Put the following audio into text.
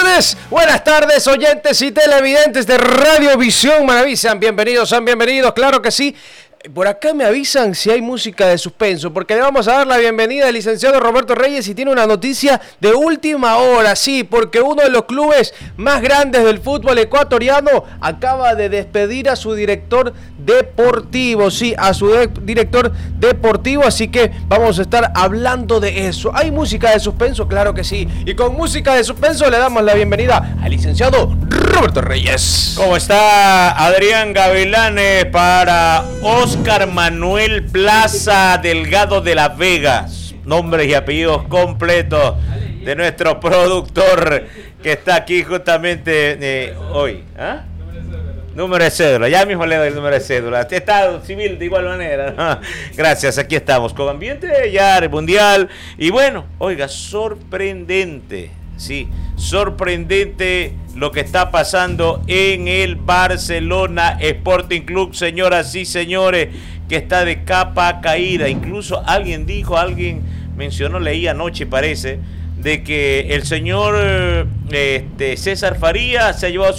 buenas tardes, oyentes y televidentes de Radiovisión Manaví. Sean bienvenidos, claro que sí. Por acá me avisan si hay música de suspenso, porque le vamos a dar la bienvenida al licenciado Roberto Reyes y tiene una noticia de última hora, sí, porque uno de los clubes más grandes del fútbol ecuatoriano acaba de despedir a su director deportivo, sí, a su director deportivo, así que vamos a estar hablando de eso. ¿Hay música de suspenso? Claro que sí, y con música de suspenso le damos la bienvenida al licenciado Roberto Reyes. ¿Cómo está Adrián Gavilanes para Oscar Manuel Plaza Delgado de la Vega? Nombres y apellidos completos de nuestro productor que está aquí justamente hoy. ¿Ah? Número de cédula, ya mismo le doy el número de cédula. Estado civil de igual manera, ¿no? Gracias, aquí estamos con ambiente ya mundial. Y bueno, oiga, sorprendente. Sí, sorprendente lo que está pasando en el Barcelona Sporting Club, señoras y señores, que está de capa caída. Incluso alguien mencionó, leí anoche parece, de que el señor César Faría se ha llevado